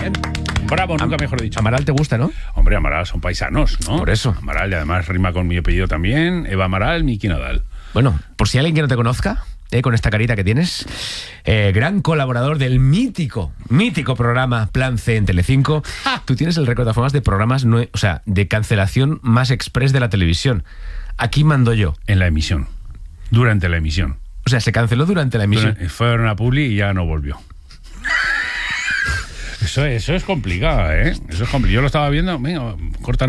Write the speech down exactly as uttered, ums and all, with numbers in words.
¿eh? Bravo, nunca Am- mejor dicho. Amaral te gusta, ¿no? Hombre, Amaral son paisanos, ¿no? Por eso. Amaral, y además rima con mi apellido también. Eva Amaral, Miki Nadal. Bueno, por si hay alguien que no te conozca, eh, con esta carita que tienes, eh, gran colaborador del mítico, mítico programa Plan C en Telecinco. Tú tienes el récord de formas de programas, no, o sea, de cancelación más express de la televisión. Aquí mando yo. En la emisión. Durante la emisión. O sea, se canceló durante la emisión. Durante- Fue a una publi y ya no volvió. Eso, eso es complicado, ¿eh? Eso es complicado. Yo lo estaba viendo, venga, corta